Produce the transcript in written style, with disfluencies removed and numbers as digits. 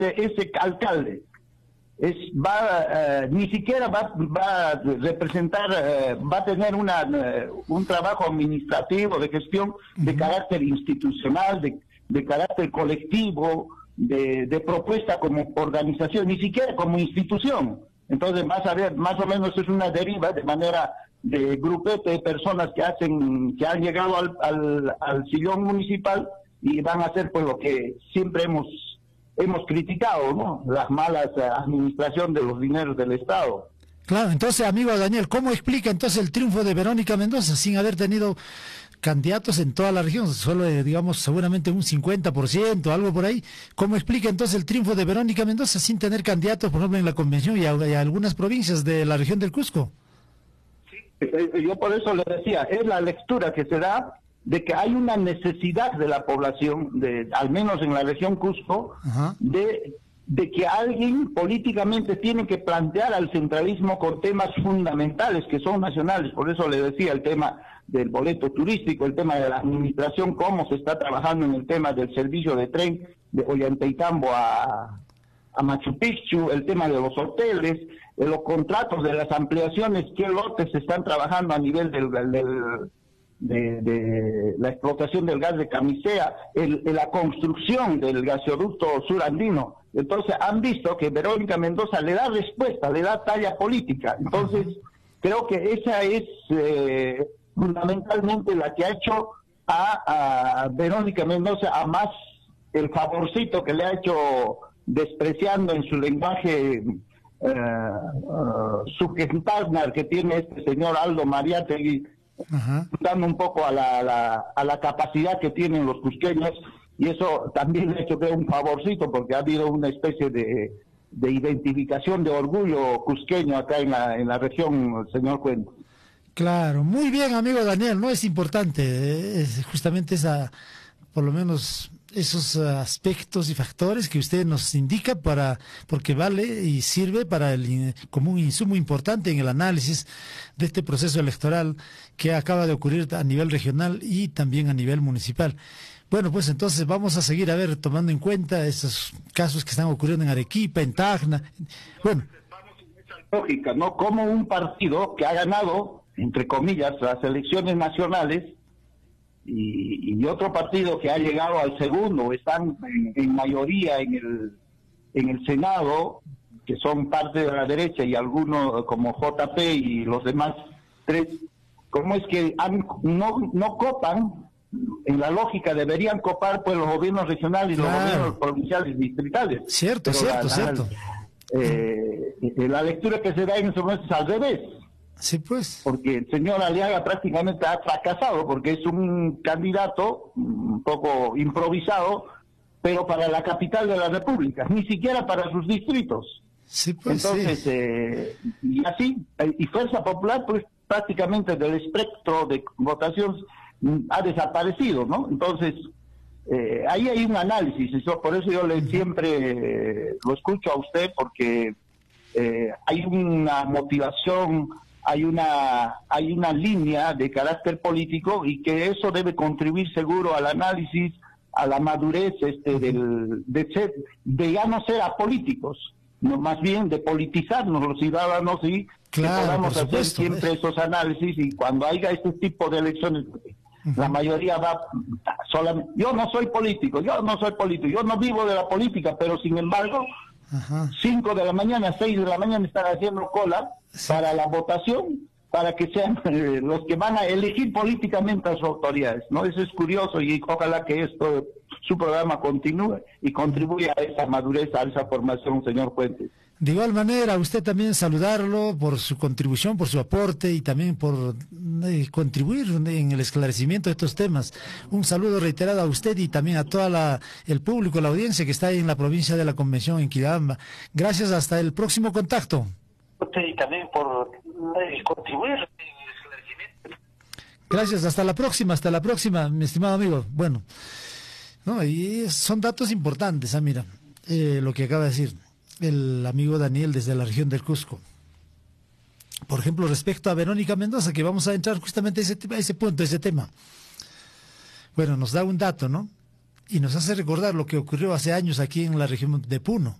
ese alcalde ni siquiera va a representar, va a tener un trabajo administrativo de gestión de carácter institucional, de carácter colectivo, de propuesta como organización, ni siquiera como institución. Entonces, más o menos es una deriva de manera de grupete de personas que han llegado al sillón municipal y van a hacer pues lo que siempre hemos criticado, ¿no? Las malas administración de los dineros del Estado. Claro, entonces, amigo Daniel, ¿cómo explica entonces el triunfo de Verónica Mendoza sin haber tenido candidatos en toda la región? Solo, digamos, seguramente un 50%, algo por ahí. ¿Cómo explica entonces el triunfo de Verónica Mendoza sin tener candidatos, por ejemplo, en la convención y algunas provincias de la región del Cusco? Sí, yo por eso le decía, es la lectura que se da de que hay una necesidad de la población, al menos en la región Cusco, de que alguien políticamente tiene que plantear al centralismo con temas fundamentales que son nacionales. Por eso le decía el tema del boleto turístico, el tema de la administración, cómo se está trabajando en el tema del servicio de tren de Ollantaytambo a Machu Picchu, el tema de los hoteles, de los contratos de las ampliaciones, qué lotes se están trabajando a nivel de la explotación del gas de Camisea, la construcción del gasoducto surandino. Entonces han visto que Verónica Mendoza le da respuesta, le da talla política. Entonces creo que esa es fundamentalmente la que ha hecho a Verónica Mendoza a más el favorcito que le ha hecho, despreciando en su lenguaje subgental que tiene este señor Aldo Mariátegui, dando un poco a la capacidad que tienen los cusqueños, y eso también le ha hecho que un favorcito, porque ha habido una especie de identificación, de orgullo cusqueño acá en la región, señor Cuento. Claro, muy bien, amigo Daniel, no es importante, es justamente por lo menos esos aspectos y factores que usted nos indica porque vale y sirve como un insumo importante en el análisis de este proceso electoral que acaba de ocurrir a nivel regional y también a nivel municipal. Bueno, pues entonces vamos a seguir tomando en cuenta esos casos que están ocurriendo en Arequipa, en Tacna. Bueno, lógica, ¿no? Como un partido que ha ganado, entre comillas, las elecciones nacionales, y otro partido que ha llegado al segundo, están en mayoría en el Senado, que son parte de la derecha, y algunos como JP y los demás tres, ¿cómo es que no copan? En la lógica deberían copar pues los gobiernos regionales y los gobiernos provinciales distritales. Cierto. La lectura que se da en ese momento es al revés. Sí, pues. Porque el señor Aliaga prácticamente ha fracasado, porque es un candidato un poco improvisado, pero para la capital de la República, ni siquiera para sus distritos. Sí, pues. Entonces, y así, y Fuerza Popular, pues prácticamente del espectro de votación ha desaparecido, ¿no? Entonces, ahí hay un análisis, por eso yo siempre lo escucho a usted, porque hay una motivación, hay una línea de carácter político, y que eso debe contribuir seguro al análisis, a la madurez de ya no ser apolíticos, no, más bien de politizarnos los ciudadanos, y que podamos hacer siempre esos análisis, y cuando haya este tipo de elecciones, la mayoría va solamente. Yo no soy político, yo no vivo de la política, pero sin embargo 5 de la mañana, 6 de la mañana están haciendo cola para la votación, para que sean los que van a elegir políticamente a sus autoridades, ¿no? Eso es curioso, y ojalá que su programa continúe y contribuya a esa madurez, a esa formación, señor Fuentes. De igual manera, usted también saludarlo por su contribución, por su aporte, y también por contribuir en el esclarecimiento de estos temas. Un saludo reiterado a usted y también a todo el público, la audiencia que está ahí en la provincia de la Convención, en Quillabamba. Gracias, hasta el próximo contacto. Y también por contribuir en el esclarecimiento. Gracias, hasta la próxima, mi estimado amigo. Bueno, no, y son datos importantes, mira, lo que acaba de decir el amigo Daniel desde la región del Cusco. Por ejemplo, respecto a Verónica Mendoza, que vamos a entrar justamente a ese punto, a ese tema. Bueno, nos da un dato, ¿no? y nos hace recordar lo que ocurrió hace años aquí en la región de Puno.